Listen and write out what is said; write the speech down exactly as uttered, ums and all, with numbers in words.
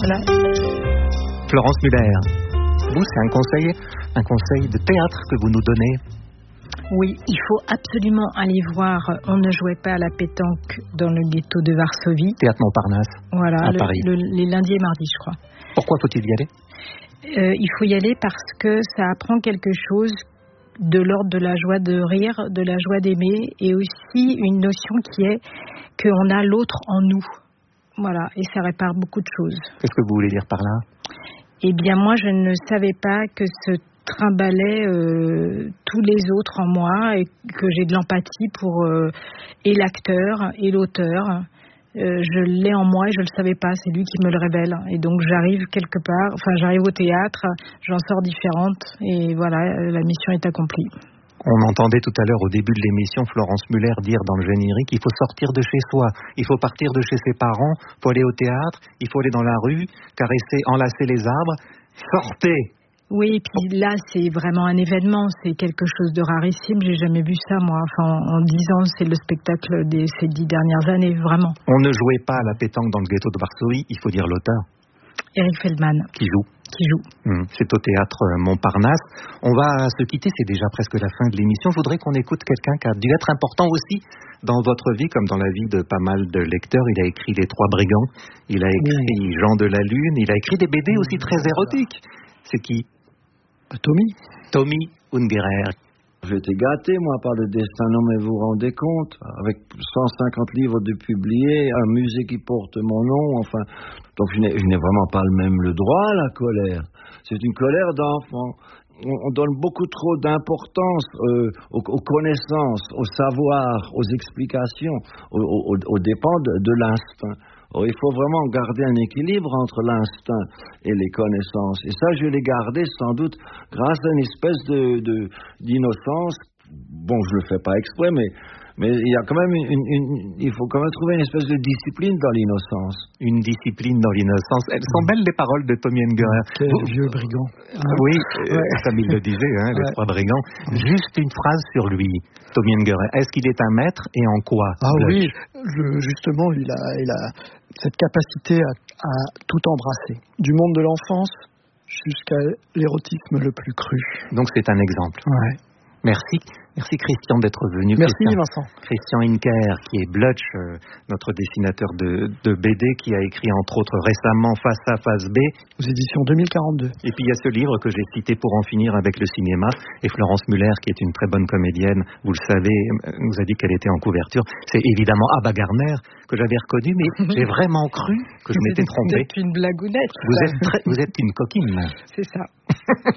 Voilà. Florence Muller, vous, c'est un conseil, un conseil de théâtre que vous nous donnez? Oui, il faut absolument aller voir On ne jouait pas à la pétanque dans le ghetto de Varsovie. Théâtre Montparnasse, voilà, à le, Paris. Le, les lundis et mardis, je crois. Pourquoi faut-il y aller? euh, Il faut y aller parce que ça apprend quelque chose de l'ordre de la joie de rire, de la joie d'aimer, et aussi une notion qui est qu'on a l'autre en nous. Voilà, et ça répare beaucoup de choses. Qu'est-ce que vous voulez dire par là? Eh bien, moi, je ne savais pas que ce trimbalait euh, tous les autres en moi et que j'ai de l'empathie pour euh, et l'acteur et l'auteur. Euh, je l'ai en moi et je le savais pas, c'est lui qui me le révèle. Et donc j'arrive quelque part, enfin j'arrive au théâtre, j'en sors différente et voilà, la mission est accomplie. On entendait tout à l'heure au début de l'émission Florence Muller dire dans le générique qu'il faut sortir de chez soi, il faut partir de chez ses parents, il faut aller au théâtre, il faut aller dans la rue, caresser, enlacer les arbres. Sortez! Oui, et puis là, c'est vraiment un événement, c'est quelque chose de rarissime, j'ai jamais vu ça, moi. Enfin, en dix ans, c'est le spectacle de ces dix dernières années, vraiment. On ne jouait pas à la pétanque dans le ghetto de Varsovie, il faut dire l'auteur. Eric Feldman. Qui joue. Qui joue. Mmh, c'est au théâtre Montparnasse. On va se quitter, c'est déjà presque la fin de l'émission. Je voudrais qu'on écoute quelqu'un qui a dû être important aussi dans votre vie, comme dans la vie de pas mal de lecteurs. Il a écrit Les Trois Brigands, il a écrit mmh. Jean de la Lune, il a écrit des B D aussi très érotiques. C'est qui? Tommy. Tommy Ungerer. J'ai été gâté, moi, par le destin, non, mais vous vous rendez compte, avec cent cinquante livres de publiés, un musée qui porte mon nom, enfin, donc je n'ai, je n'ai vraiment pas le même le droit à la colère. C'est une colère d'enfant. On, on donne beaucoup trop d'importance euh, aux, aux connaissances, au savoir, aux explications, aux, aux, aux dépens de, de l'instinct. Alors, il faut vraiment garder un équilibre entre l'instinct et les connaissances. Et ça, je l'ai gardé sans doute grâce à une espèce de, de, d'innocence. Bon, je ne le fais pas exprès, mais, mais il y a quand même une, une, une, il faut quand même trouver une espèce de discipline dans l'innocence. Une discipline dans l'innocence. Elles sont belles les paroles de Tommy Ungerer. Quel vieux brigand. Ah, oui, euh, ouais. Comme il le disait, hein, les ouais. Trois brigands. Juste une phrase sur lui, Tommy Ungerer. Est-ce qu'il est un maître et en quoi? Ah Blech? Oui, je, justement, il a, il a cette capacité à, à tout embrasser, du monde de l'enfance jusqu'à l'érotisme le plus cru. Donc c'est un exemple. Ouais. Merci. Merci Christian d'être venu. Merci Christian, Vincent. Christian Inker, qui est Blutch, euh, notre dessinateur de, de B D, qui a écrit entre autres récemment Face A, Face B. Aux éditions deux mille quarante-deux. Et puis il y a ce livre que j'ai cité pour en finir avec le cinéma. Et Florence Muller, qui est une très bonne comédienne, vous le savez, nous a dit qu'elle était en couverture. C'est évidemment Ava Gardner que j'avais reconnu, mais j'ai vraiment cru que je m'étais trompé. Vous êtes une blagounette. Vous êtes, très, vous êtes une coquine. C'est ça.